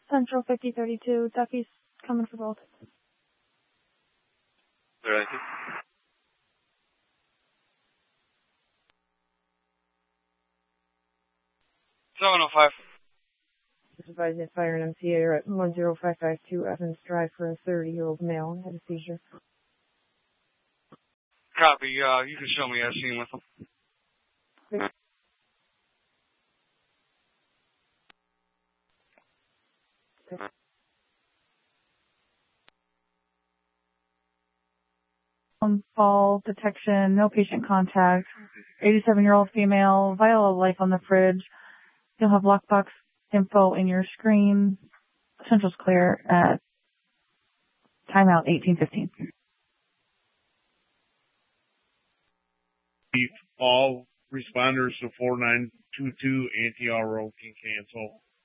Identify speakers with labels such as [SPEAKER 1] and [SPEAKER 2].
[SPEAKER 1] Central 5032, Duffy's coming for both.
[SPEAKER 2] Right. 705.
[SPEAKER 3] Advising a fire and MCA are at 10552 Evans Drive for a 30-year-old male and had a seizure.
[SPEAKER 2] Copy. You can show me that scene with him.
[SPEAKER 1] Fall detection, no patient contact, 87-year-old female, vial of life on the fridge. You'll have lockbox info in your screen. Central's clear at timeout 1815.
[SPEAKER 4] All responders to 4922 anti-RO can cancel.